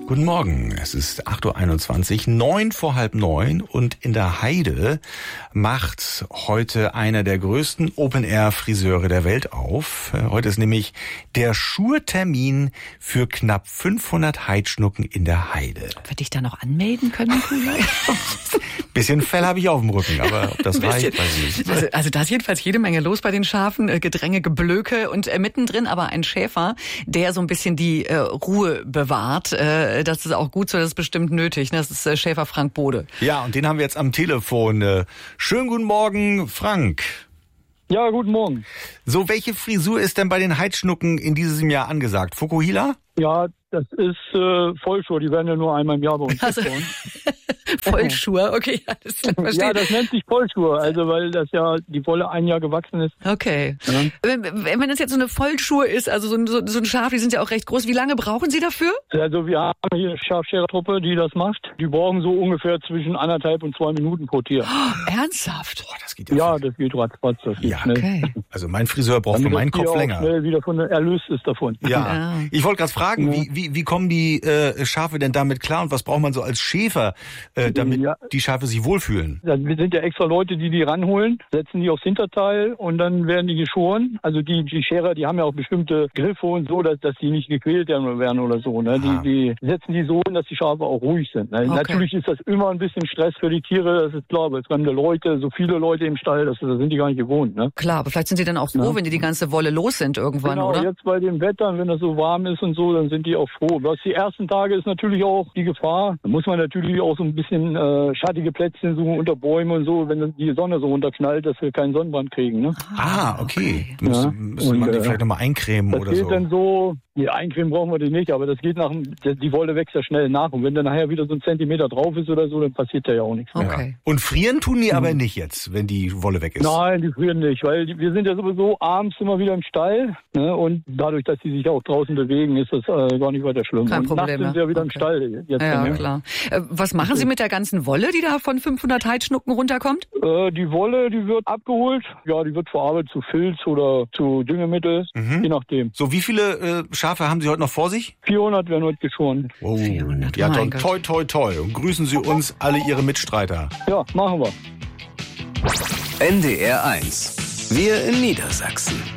Guten Morgen, es ist 8.21 Uhr, 9 vor halb 9 und in der Heide macht heute einer der größten Open-Air-Friseure der Welt auf. Heute ist nämlich der Schurtermin für knapp 500 Heidschnucken in der Heide. Würde ich da noch anmelden können? Bisschen Fell habe ich auf dem Rücken, aber ob das reicht, weiß ich nicht. Also da ist jedenfalls jede Menge los bei den Schafen, Gedränge, Geblöke und mittendrin aber ein Schäfer, der so ein bisschen die Ruhe bewahrt. Das ist auch gut so, das ist bestimmt nötig. Das ist Schäfer Frank Bode. Ja, und den haben wir jetzt am Telefon. Schönen guten Morgen, Frank. Ja, guten Morgen. So, welche Frisur ist denn bei den Heidschnucken in diesem Jahr angesagt? Fukuhila? Ja, das ist Vollschur. Die werden ja nur einmal im Jahr bei uns geboren. Vollschur, okay, alles klar, verstehe. Ja, das nennt sich Vollschur, also weil das ja die Wolle ein Jahr gewachsen ist. Okay. Ja. Wenn das jetzt so eine Vollschur ist, also so ein Schaf, die sind ja auch recht groß, wie lange brauchen Sie dafür? Also wir haben hier eine Schafscherertruppe, die das macht. Die brauchen so ungefähr zwischen 1,5 und 2 Minuten pro Tier. Oh, ernsthaft? Boah, das geht Ja, das geht ratzfatz. Das geht schnell. Okay. Also mein Friseur braucht für meinen Kopf länger. Schnell wieder erlöst ist davon. Ja. Ich wollte gerade fragen, wie kommen die Schafe denn damit klar und was braucht man so als Schäfer, damit die Schafe sich wohlfühlen? Wir sind ja extra Leute, die ranholen, setzen die aufs Hinterteil und dann werden die geschoren. Also die Scherer, die haben ja auch bestimmte Griffe und so, dass die nicht gequält werden oder so. Ne? Die setzen die so, dass die Schafe auch ruhig sind. Ne? Okay. Natürlich ist das immer ein bisschen Stress für die Tiere, das ist klar. Aber es fremde Leute, so viele Leute im Stall, das sind die gar nicht gewohnt. Ne? Klar, aber vielleicht sind Sie dann auch froh, wenn die ganze Wolle los sind irgendwann, genau, oder? Jetzt bei dem Wetter, wenn das so warm ist und so, dann sind die auch froh. Was die ersten Tage ist natürlich auch die Gefahr. Da muss man natürlich auch so ein bisschen schattige Plätzchen suchen unter Bäumen und so, wenn die Sonne so runterknallt, dass wir keinen Sonnenbrand kriegen. Ne? Okay. Müsste man die vielleicht nochmal eincremen oder so? Das geht dann so, eincremen brauchen wir die nicht, aber das geht die Wolle wächst ja schnell nach. Und wenn dann nachher wieder so ein Zentimeter drauf ist oder so, dann passiert da ja auch nichts mehr. Okay. Ja. Und frieren tun die aber nicht jetzt, wenn die Wolle weg ist? Nein, die frieren nicht, weil wir sind ja sowieso abends immer wieder im Stall. Ne? Und dadurch, dass die sich auch draußen bewegen, ist das gar nicht weiter schlimm. Kein Problem. Nachts sind sie ja wieder im Stall. Jetzt Klar. Was machen Sie mit der ganzen Wolle, die da von 500 Heidschnucken runterkommt? Die Wolle, die wird abgeholt. Ja, die wird verarbeitet zu Filz oder zu Düngemittel, je nachdem. So, wie viele Schafe haben Sie heute noch vor sich? 400 werden heute geschoren. Oh, 400, ja, mein dann toi, toi, toi. Und grüßen Sie uns alle Ihre Mitstreiter. Ja, machen wir. NDR 1. Wir in Niedersachsen.